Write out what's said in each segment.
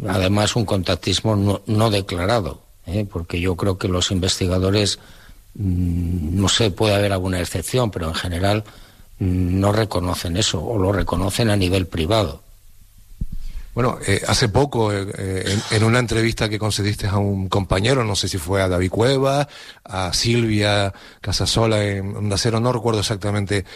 además un contactismo no declarado, porque yo creo que los investigadores, no sé, puede haber alguna excepción, pero en general no reconocen eso, o lo reconocen a nivel privado. Bueno, hace poco, en una entrevista que concediste a un compañero, no sé si fue a David Cueva, a Silvia Casasola en Onda Cero, no recuerdo exactamente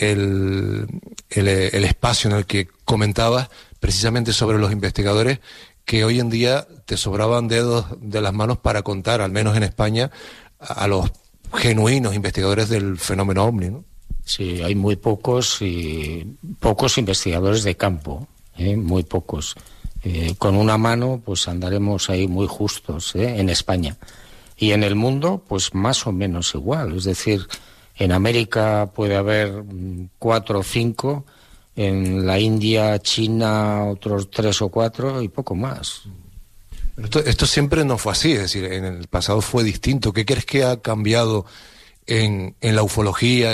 el espacio en el que comentabas precisamente sobre los investigadores, que hoy en día te sobraban dedos de las manos para contar, al menos en España, a los genuinos investigadores del fenómeno OVNI, ¿no? Sí, hay muy pocos investigadores de campo. Muy pocos. Con una mano pues andaremos ahí muy justos en España. Y en el mundo pues más o menos igual. Es decir, en América puede haber 4 o 5, en la India, China, otros 3 o 4 y poco más. Esto siempre no fue así, es decir, en el pasado fue distinto. ¿Qué crees que ha cambiado en la ufología,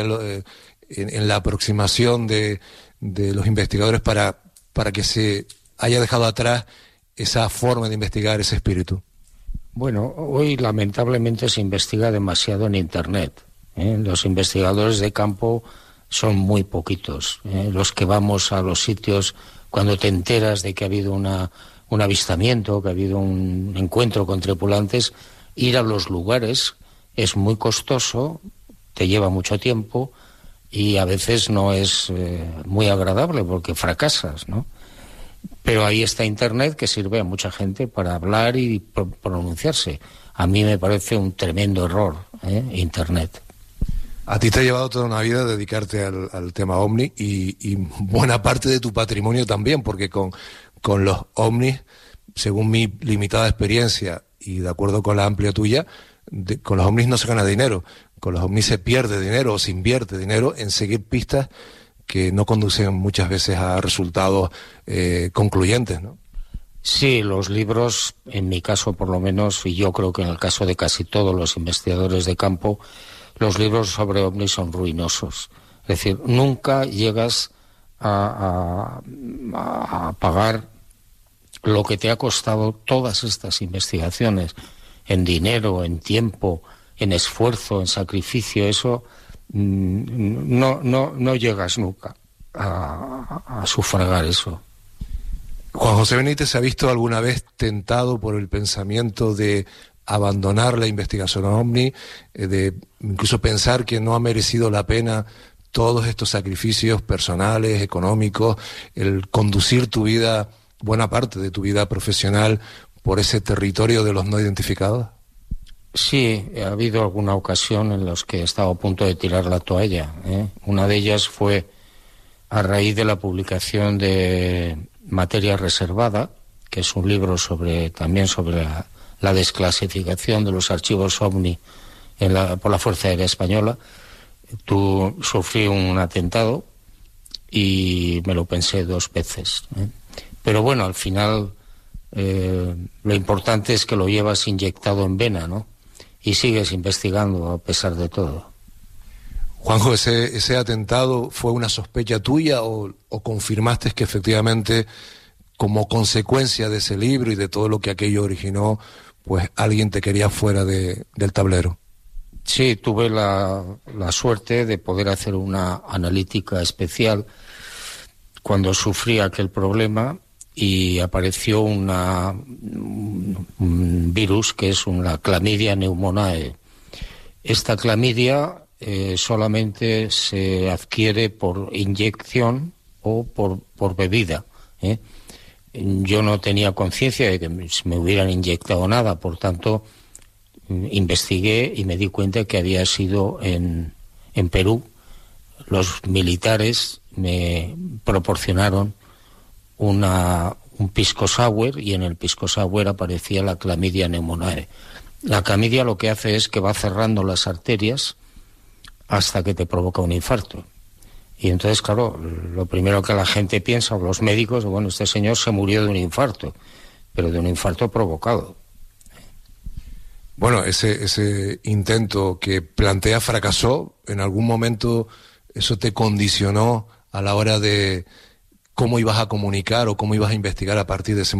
en la aproximación de los investigadores para que se haya dejado atrás esa forma de investigar, ese espíritu? Bueno, hoy lamentablemente se investiga demasiado en Internet. Los investigadores de campo son muy poquitos. Los que vamos a los sitios cuando te enteras de que ha habido un avistamiento, que ha habido un encuentro con tripulantes, ir a los lugares es muy costoso, te lleva mucho tiempo y a veces no es muy agradable porque fracasas, ¿no? Pero ahí está Internet, que sirve a mucha gente para hablar y pronunciarse. A mí me parece un tremendo error, Internet. A ti te ha llevado toda una vida dedicarte al tema OVNI y buena parte de tu patrimonio también, porque con los OVNIs, según mi limitada experiencia y de acuerdo con la amplia tuya, con los OVNIs no se gana dinero. Con los OVNIs se pierde dinero o se invierte dinero en seguir pistas que no conducen muchas veces a resultados concluyentes, ¿no? Sí, los libros, en mi caso por lo menos, y yo creo que en el caso de casi todos los investigadores de campo, los libros sobre ovnis son ruinosos. Es decir, nunca llegas a pagar lo que te ha costado todas estas investigaciones, en dinero, en tiempo, en esfuerzo, en sacrificio. Eso no llegas nunca a sufragar eso. Juan José Benítez, ¿se ha visto alguna vez tentado por el pensamiento de abandonar la investigación OVNI, de incluso pensar que no ha merecido la pena todos estos sacrificios personales, económicos, el conducir tu vida, buena parte de tu vida profesional, por ese territorio de los no identificados? Sí, ha habido alguna ocasión en las que he estado a punto de tirar la toalla. Una de ellas fue a raíz de la publicación de Materia Reservada, que es un libro también sobre la desclasificación de los archivos OVNI por la Fuerza Aérea Española. Sufrí un atentado y me lo pensé 2 veces. Pero bueno, al final lo importante es que lo llevas inyectado en vena, ¿no? Y sigues investigando a pesar de todo. Juanjo, ¿ese atentado fue una sospecha tuya o confirmaste que efectivamente, como consecuencia de ese libro y de todo lo que aquello originó, pues alguien te quería fuera del tablero? Sí, tuve la suerte de poder hacer una analítica especial cuando sufrí aquel problema y apareció un virus que es una Chlamydia pneumoniae. Esta clamidia solamente se adquiere por inyección o por bebida. Yo no tenía conciencia de que me hubieran inyectado nada, por tanto investigué y me di cuenta que había sido en Perú. Los militares me proporcionaron un pisco sour y en el pisco sour aparecía la Chlamydia pneumoniae. La clamidia lo que hace es que va cerrando las arterias hasta que te provoca un infarto. Y entonces, claro, lo primero que la gente piensa, o los médicos, bueno, este señor se murió de un infarto, pero de un infarto provocado. Bueno, ese intento que plantea fracasó. ¿En algún momento eso te condicionó a la hora de cómo ibas a comunicar o cómo ibas a investigar a partir de ese momento?